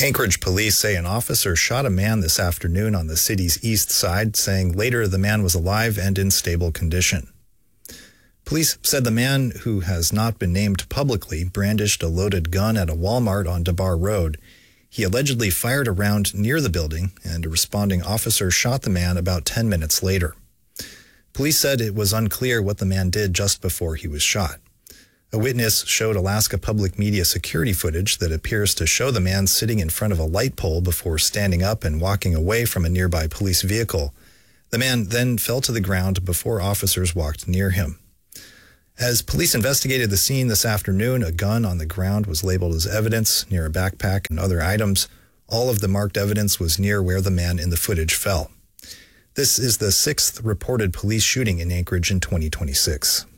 Anchorage police say an officer shot a man this afternoon on the city's east side, saying later the man was alive and in stable condition. Police said the man, who has not been named publicly, brandished a loaded gun at a Walmart on DeBar Road. He allegedly fired a round near the building, and a responding officer shot the man about 10 minutes later. Police said it was unclear what the man did just before he was shot. A witness showed Alaska Public Media security footage that appears to show the man sitting in front of a light pole before standing up and walking away from a nearby police vehicle. The man then fell to the ground before officers walked near him. As police investigated the scene this afternoon, a gun on the ground was labeled as evidence near a backpack and other items. All of the marked evidence was near where the man in the footage fell. This is the 6th reported police shooting in Anchorage in 2026.